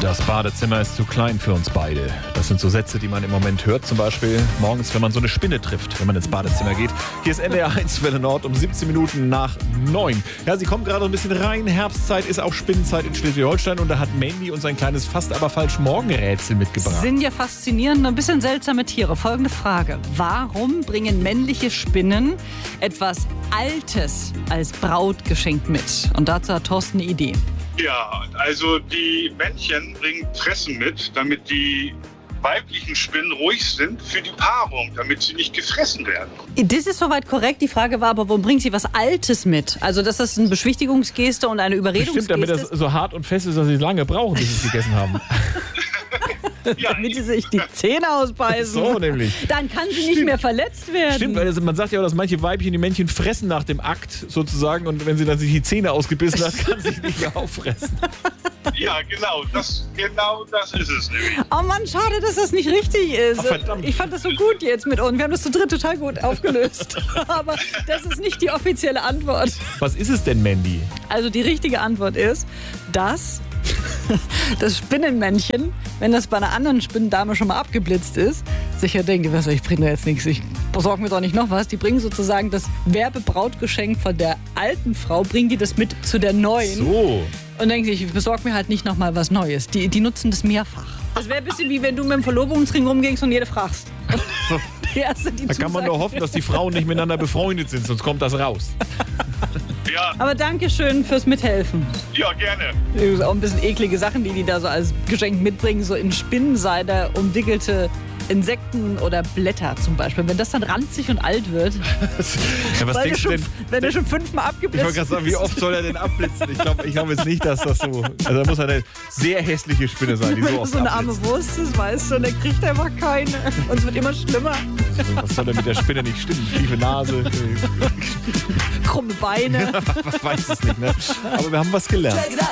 Das Badezimmer ist zu klein für uns beide. Das sind so Sätze, die man im Moment hört. Zum Beispiel morgens, wenn man so eine Spinne trifft, wenn man ins Badezimmer geht. Hier ist NDR 1 Welle Nord um 17 Minuten nach 9. Ja, sie kommt gerade ein bisschen rein. Herbstzeit ist auch Spinnenzeit in Schleswig-Holstein. Und da hat Mandy uns ein kleines fast aber falsch Morgenrätsel mitgebracht. Sind ja faszinierende, ein bisschen seltsame Tiere. Folgende Frage. Warum bringen männliche Spinnen etwas Altes als Brautgeschenk mit? Und dazu hat Thorsten eine Idee. Ja, also die Männchen bringen Fressen mit, damit die weiblichen Spinnen ruhig sind für die Paarung, damit sie nicht gefressen werden. Das ist soweit korrekt. Die Frage war aber, warum bringen sie was Altes mit? Also das ist eine Beschwichtigungsgeste und eine Überredungsgeste. Bestimmt, damit das so hart und fest ist, dass sie lange brauchen, bis sie es gegessen haben. Ja, damit sie sich die Zähne ausbeißen. So nämlich. Dann kann sie nicht mehr verletzt werden. Stimmt, weil man sagt ja auch, dass manche Weibchen die Männchen fressen nach dem Akt sozusagen und wenn sie dann sich die Zähne ausgebissen hat, kann sie sich nicht mehr auffressen. ja, genau das ist es nämlich. Oh Mann, schade, dass das nicht richtig ist. Ach, verdammt. Ich fand das so gut jetzt mit uns. Wir haben das zu dritt total gut aufgelöst. Aber das ist nicht die offizielle Antwort. Was ist es denn, Mandy? Also die richtige Antwort ist, dass das Spinnenmännchen, wenn das bei einer anderen Spinnendame schon mal abgeblitzt ist, sicher denkt, ich bringe da jetzt nichts, ich besorge mir doch nicht noch was. Die bringen sozusagen das Werbebrautgeschenk von der alten Frau, bringen die das mit zu der neuen. So. Und denken sich, ich besorge mir halt nicht nochmal was Neues. Die nutzen das mehrfach. Das wäre ein bisschen wie wenn du mit dem Verlobungsring rumgingst und jede fragst. Die erste, die Da kann man nur hoffen, dass die Frauen nicht miteinander befreundet sind, sonst kommt das raus. Ja, Aber danke schön fürs Mithelfen. ja, gerne. Das ist auch ein bisschen eklige Sachen, die da so als Geschenk mitbringen, so in Spinnenseide umwickelte Insekten oder Blätter zum Beispiel. Wenn das dann ranzig und alt wird, Ja, was weil denkst du denn? wenn er schon 5-mal Ich abgeblitzt wollte gerade sagen, wie oft soll er denn abblitzen? Ich glaube jetzt nicht, dass das so... Also da muss eine sehr hässliche Spinne sein, die wenn so du oft so eine abblitzt. arme Wurst ist, weißt du, und dann kriegt er einfach keine. Und es wird immer schlimmer. Was soll denn mit der Spinne nicht stimmen? Tiefe Nase, Krumme Beine. was weiß es nicht, ne? Aber wir haben was gelernt.